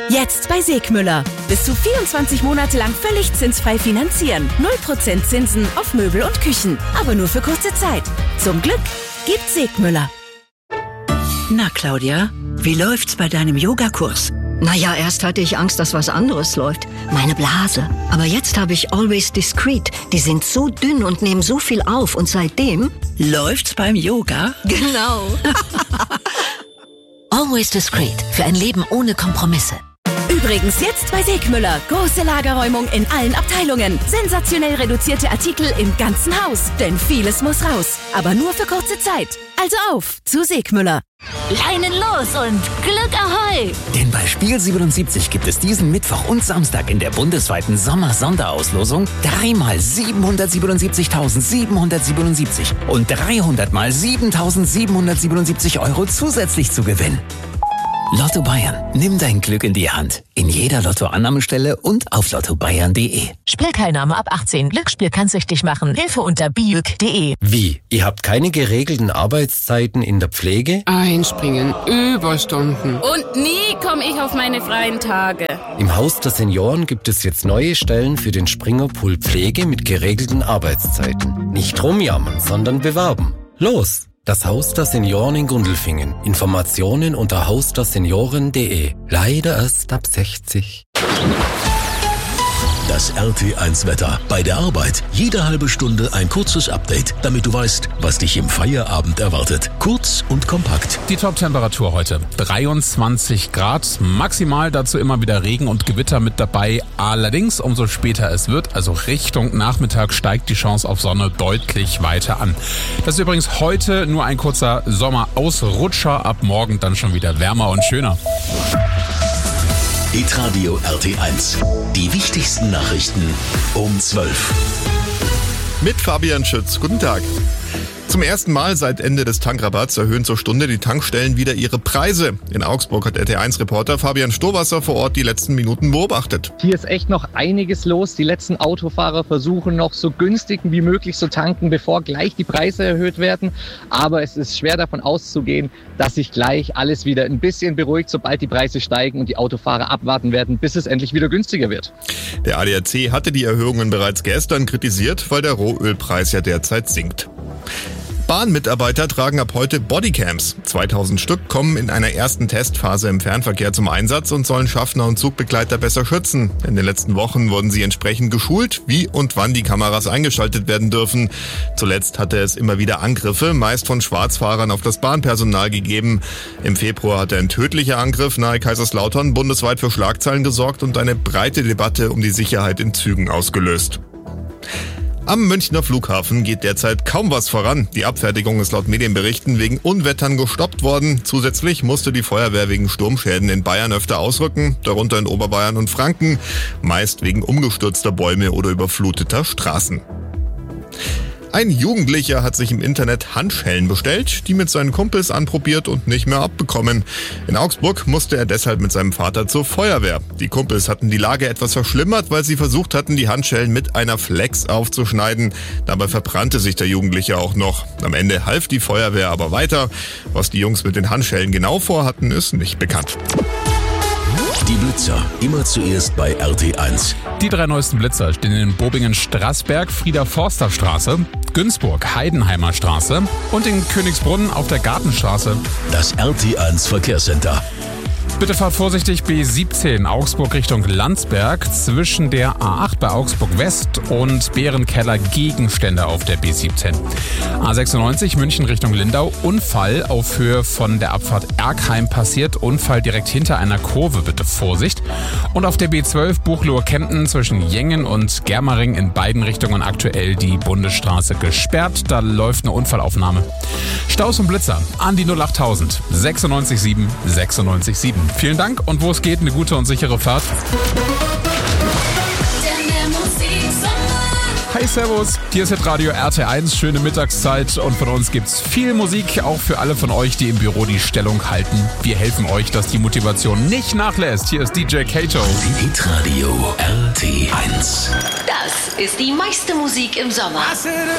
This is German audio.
Jetzt bei Segmüller. Bis zu 24 Monate lang völlig zinsfrei finanzieren. 0% Zinsen auf Möbel und Küchen. Aber nur für kurze Zeit. Zum Glück gibt's Segmüller. Na, Claudia, wie läuft's bei deinem Yogakurs? Naja, erst hatte ich Angst, dass was anderes läuft. Meine Blase. Aber jetzt habe ich Always Discreet. Die sind so dünn und nehmen so viel auf. Und seitdem... Läuft's beim Yoga? Genau. Always Discreet. Für ein Leben ohne Kompromisse. Übrigens jetzt bei Segmüller. Große Lagerräumung in allen Abteilungen. Sensationell reduzierte Artikel im ganzen Haus. Denn vieles muss raus. Aber nur für kurze Zeit. Also auf zu Segmüller. Leinen los und Glück Ahoi! Denn bei Spiel 77 gibt es diesen Mittwoch und Samstag in der bundesweiten Sommer-Sonderauslosung 3 mal 777.777 und 300 mal 7.777 Euro zusätzlich zu gewinnen. Lotto Bayern. Nimm dein Glück in die Hand. In jeder Lottoannahmestelle und auf lottobayern.de. Spielteilnahme ab 18. Glücksspiel kann süchtig machen. Hilfe unter biüg.de. Wie? Ihr habt keine geregelten Arbeitszeiten in der Pflege? Einspringen, Überstunden. Und nie komme ich auf meine freien Tage. Im Haus der Senioren gibt es jetzt neue Stellen für den Springerpool Pflege mit geregelten Arbeitszeiten. Nicht rumjammern, sondern bewerben. Los! Das Haus der Senioren in Gundelfingen. Informationen unter hausdersenioren.de. Leider erst ab 60. Das RT1-Wetter. Bei der Arbeit jede halbe Stunde ein kurzes Update, damit du weißt, was dich im Feierabend erwartet. Kurz und kompakt. Die Top-Temperatur heute 23 Grad. Maximal dazu immer wieder Regen und Gewitter mit dabei. Allerdings, umso später es wird, also Richtung Nachmittag, steigt die Chance auf Sonne deutlich weiter an. Das ist übrigens heute nur ein kurzer Sommerausrutscher. Ab morgen dann schon wieder wärmer und schöner. Hitradio RT1. Die wichtigsten Nachrichten um 12. Mit Fabian Schütz. Guten Tag. Zum ersten Mal seit Ende des Tankrabatts erhöhen zur Stunde die Tankstellen wieder ihre Preise. In Augsburg hat RT1-Reporter Fabian Stohwasser vor Ort die letzten Minuten beobachtet. Hier ist echt noch einiges los. Die letzten Autofahrer versuchen noch so günstig wie möglich zu tanken, bevor gleich die Preise erhöht werden. Aber es ist schwer davon auszugehen, dass sich gleich alles wieder ein bisschen beruhigt, sobald die Preise steigen und die Autofahrer abwarten werden, bis es endlich wieder günstiger wird. Der ADAC hatte die Erhöhungen bereits gestern kritisiert, weil der Rohölpreis ja derzeit sinkt. Bahnmitarbeiter tragen ab heute Bodycams. 2000 Stück kommen in einer ersten Testphase im Fernverkehr zum Einsatz und sollen Schaffner und Zugbegleiter besser schützen. In den letzten Wochen wurden sie entsprechend geschult, wie und wann die Kameras eingeschaltet werden dürfen. Zuletzt hatte es immer wieder Angriffe, meist von Schwarzfahrern, auf das Bahnpersonal gegeben. Im Februar hatte ein tödlicher Angriff nahe Kaiserslautern bundesweit für Schlagzeilen gesorgt und eine breite Debatte um die Sicherheit in Zügen ausgelöst. Am Münchner Flughafen geht derzeit kaum was voran. Die Abfertigung ist laut Medienberichten wegen Unwettern gestoppt worden. Zusätzlich musste die Feuerwehr wegen Sturmschäden in Bayern öfter ausrücken, darunter in Oberbayern und Franken, meist wegen umgestürzter Bäume oder überfluteter Straßen. Ein Jugendlicher hat sich im Internet Handschellen bestellt, die mit seinen Kumpels anprobiert und nicht mehr abbekommen. In Augsburg musste er deshalb mit seinem Vater zur Feuerwehr. Die Kumpels hatten die Lage etwas verschlimmert, weil sie versucht hatten, die Handschellen mit einer Flex aufzuschneiden. Dabei verbrannte sich der Jugendliche auch noch. Am Ende half die Feuerwehr aber weiter. Was die Jungs mit den Handschellen genau vorhatten, ist nicht bekannt. Die Blitzer, immer zuerst bei RT1. Die 3 neuesten Blitzer stehen in Bobingen-Straßberg, Frieder-Forster-Straße, Günzburg, Heidenheimer Straße und in Königsbrunn auf der Gartenstraße. Das RT1 Verkehrscenter. Bitte fahrt vorsichtig B17 Augsburg Richtung Landsberg zwischen der A8 bei Augsburg West und Bärenkeller Gegenstände auf der B17. A96 München Richtung Lindau. Unfall auf Höhe von der Abfahrt Erkheim passiert. Unfall direkt hinter einer Kurve, bitte Vorsicht. Und auf der B12 Buchloe-Kempten zwischen Jengen und Germering in beiden Richtungen aktuell die Bundesstraße gesperrt. Da läuft eine Unfallaufnahme. Staus und Blitzer an die 08000 967 967. Vielen Dank und wo es geht, eine gute und sichere Fahrt. Hi, servus, hier ist Hitradio RT1, schöne Mittagszeit und von uns gibt's viel Musik, auch für alle von euch, die im Büro die Stellung halten. Wir helfen euch, dass die Motivation nicht nachlässt. Hier ist DJ Kato. Hitradio RT1. Das ist die meiste Musik im Sommer.